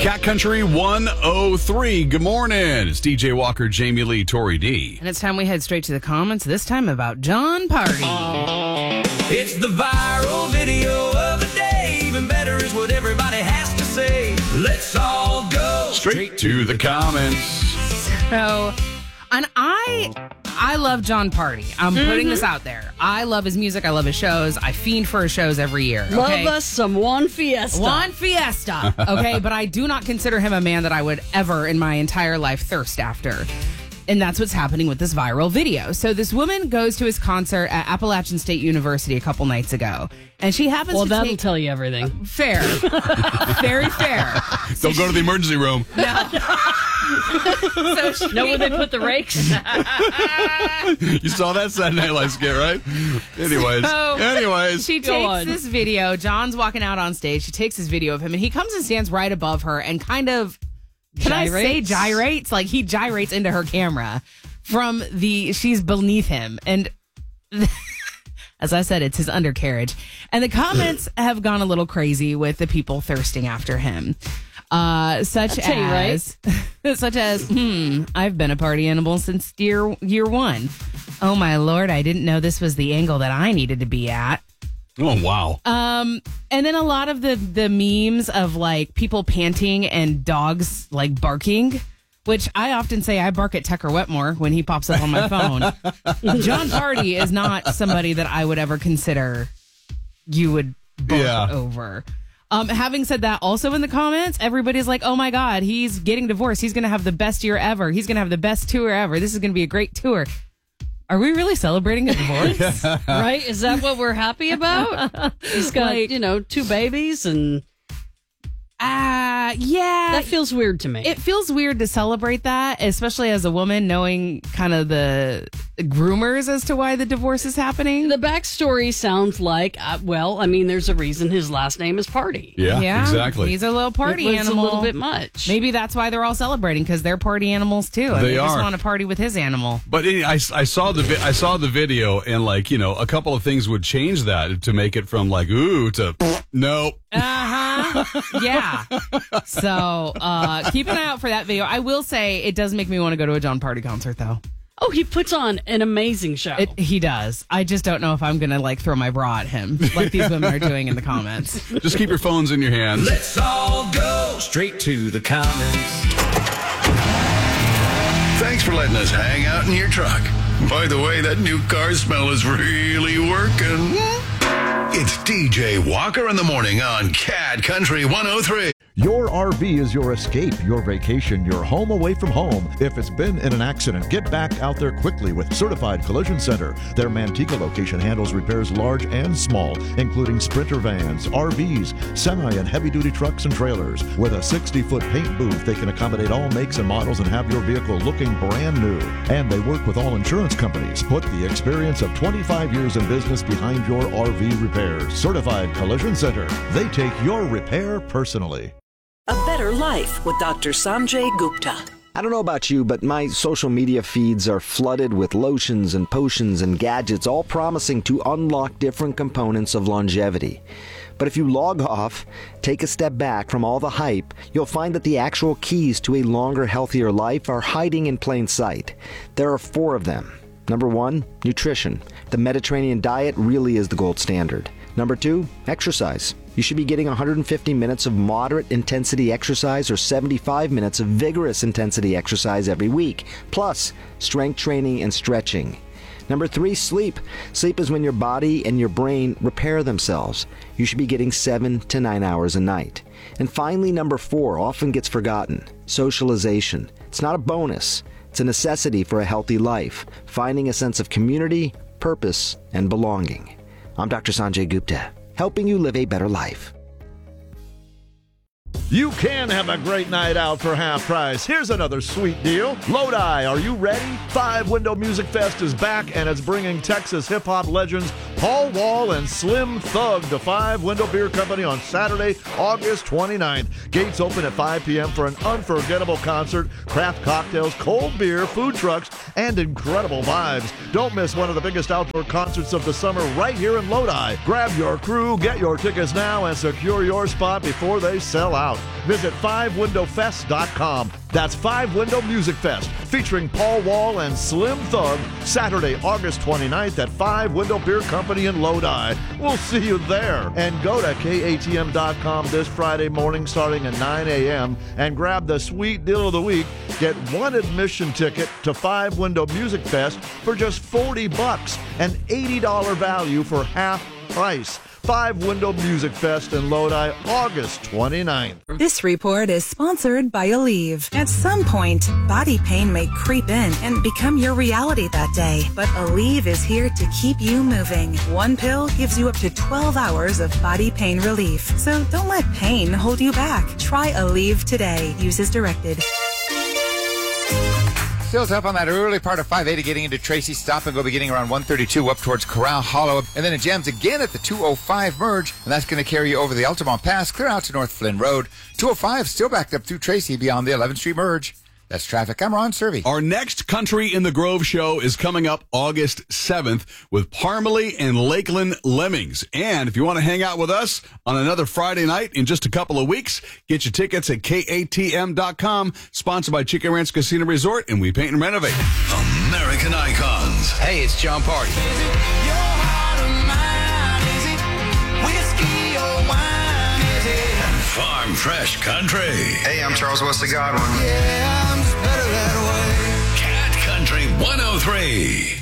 Cat Country 103. Good morning. It's DJ Walker, Jamie Lee, Tori D. And it's time we head straight to the comments, this time about Jon Pardi. It's the viral video of the day. Even better is what everybody has to say. Let's all go Straight to the comments. So, and I love Jon Pardi. I'm putting this out there. I love his music. I love his shows. I fiend for his shows every year. Okay? Love us some Juan Fiesta. Juan Fiesta. Okay, but I do not consider him a man that I would ever in my entire life thirst after. And that's what's happening with this viral video. So this woman goes to his concert at Appalachian State University a couple nights ago. And she happens Well, to that'll take... tell you everything. Fair. Very fair. Don't go to the emergency room. So she... Know where they put the rakes? You saw that Saturday Night Live skit, right? Anyways. She Go takes on. this video. John's walking out on stage. She takes this video of him, and he comes and stands right above her and kind of... Can I say gyrates? Like, he gyrates into her camera from she's beneath him. And as I said, it's his undercarriage. And the comments have gone a little crazy with the people thirsting after him. Such as, I've been a party animal since year one. Oh, my Lord, I didn't know this was the angle that I needed to be at. Oh, wow. And then a lot of the memes of like people panting and dogs like barking, which I often say I bark at Tucker Wetmore when he pops up on my phone. Jon Pardi is not somebody that I would ever consider you would bark over. Having said that, also in the comments, everybody's like, oh my God, he's getting divorced. He's going to have the best year ever. He's going to have the best tour ever. This is going to be a great tour. Are we really celebrating a divorce? Right? Is that what we're happy about? He's got, Like- 2 babies, and Yeah. that feels weird to me. It feels weird to celebrate that, especially as a woman, knowing kind of the rumors as to why the divorce is happening. The backstory sounds like, there's a reason his last name is Pardi. Yeah, exactly. He's a little party It was animal. a little bit much. Maybe that's why they're all celebrating, because they're party animals too. And They just are. want to party with his animal. But I saw the video, and a couple of things would change that to make it from like ooh to no. Yeah. So keep an eye out for that video. I will say it does make me want to go to a Jon Pardi concert, though. Oh, he puts on an amazing show. He does. I just don't know if I'm going to like throw my bra at him like these women are doing in the comments. Just keep your phones in your hands. Let's all go straight to the comments. Thanks for letting us hang out in your truck. By the way, that new car smell is really working. It's DJ Walker in the morning on Cat Country 103. Your RV is your escape, your vacation, your home away from home. If it's been in an accident, get back out there quickly with Certified Collision Center. Their Manteca location handles repairs large and small, including Sprinter vans, RVs, semi and heavy-duty trucks and trailers. With a 60-foot paint booth, they can accommodate all makes and models and have your vehicle looking brand new. And they work with all insurance companies. Put the experience of 25 years in business behind your RV repairs. Certified Collision Center. They take your repair personally. A Better Life with Dr. Sanjay Gupta. I don't know about you, but my social media feeds are flooded with lotions and potions and gadgets, all promising to unlock different components of longevity. But if you log off, take a step back from all the hype, you'll find that the actual keys to a longer, healthier life are hiding in plain sight. There are 4 of them. Number 1, nutrition. The Mediterranean diet really is the gold standard. Number 2, exercise. You should be getting 150 minutes of moderate intensity exercise or 75 minutes of vigorous intensity exercise every week, plus strength training and stretching. Number 3, sleep. Sleep is when your body and your brain repair themselves. You should be getting 7 to 9 hours a night. And finally, number 4 often gets forgotten, socialization. It's not a bonus. It's a necessity for a healthy life, finding a sense of community, purpose, and belonging. I'm Dr. Sanjay Gupta, helping you live a better life. You can have a great night out for half price. Here's another sweet deal. Lodi, are you ready? 5 Window Music Fest is back, and it's bringing Texas hip-hop legends Paul Wall and Slim Thug, the 5 Window Beer Company, on Saturday, August 29th. Gates open at 5 p.m. for an unforgettable concert, craft cocktails, cold beer, food trucks, and incredible vibes. Don't miss one of the biggest outdoor concerts of the summer right here in Lodi. Grab your crew, get your tickets now, and secure your spot before they sell out. Visit 5windowfest.com. That's 5 Window Music Fest, featuring Paul Wall and Slim Thug, Saturday, August 29th at 5 Window Beer Company in Lodi. We'll see you there. And go to KATM.com this Friday morning starting at 9 a.m. and grab the sweet deal of the week. Get one admission ticket to 5 Window Music Fest for just $40, an $80 value for half price. 5 Window Music Fest in Lodi, August 29th. This report is sponsored by Aleve. At some point, body pain may creep in and become your reality that day. But Aleve is here to keep you moving. One pill gives you up to 12 hours of body pain relief. So don't let pain hold you back. Try Aleve today. Use as directed. Still tough on that early part of 580 getting into Tracy. Stop and go beginning around 132 up towards Corral Hollow. And then it jams again at the 205 merge. And that's going to carry you over the Altamont Pass, clear out to North Flynn Road. 205 still backed up through Tracy beyond the 11th Street merge. That's traffic. I'm Ron Servey. Our next Country in the Grove show is coming up August 7th with Parmalee and Lakeland Lemmings. And if you want to hang out with us on another Friday night in just a couple of weeks, get your tickets at KATM.com, sponsored by Chicken Ranch Casino Resort, and we paint and renovate. American Icons. Hey, it's John Party. Farm Fresh Country. Hey, I'm Charles Wesley Godwin. Yeah, I'm just better that way. Cat Country 103.